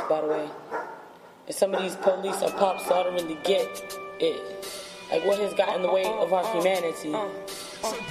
by the way. And some of these police are pop starting to get it. Like, what has gotten in the way of our humanity?